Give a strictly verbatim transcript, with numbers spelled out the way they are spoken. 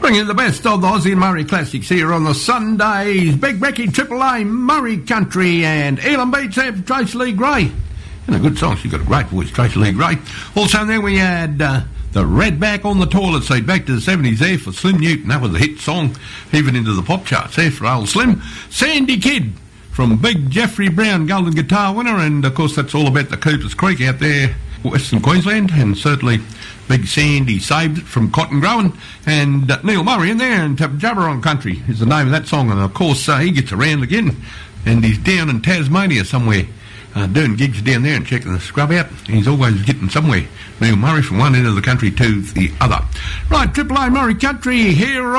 Bringing you the best of the Aussie Murray classics here on the Sundays. Big Becky, Triple A, Murray Country, and Elam Beats have Tracy Lee Gray. And a good song. She's got a great voice, Tracy Lee Gray. Also then we had uh, the Redback on the Toilet Seat, back to the seventies there for Slim Newton. That was a hit song, even into the pop charts there for old Slim. Sandy Kidd from Big Jeffrey Brown, Golden Guitar winner, and of course that's all about the Coopers Creek out there, Western Queensland, and certainly Big Sandy saved it from cotton growing. And uh, Neil Murray in there, and Jabberon Country is the name of that song. And of course uh, he gets around again, and he's down in Tasmania somewhere, uh, doing gigs down there and checking the scrub out. He's always getting somewhere, Neil Murray, from one end of the country to the other. Right, Triple A Murray Country here